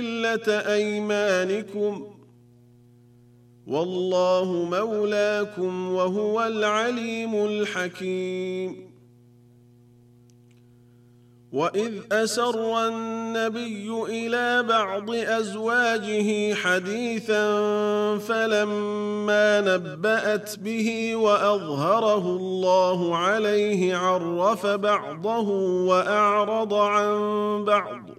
أيمانكم والله مولاكم وهو العليم الحكيم. وإذ أسر النبي إلى بعض أزواجه حديثا فلما نبأت به وأظهره الله عليه عرف بعضه وأعرض عن بعض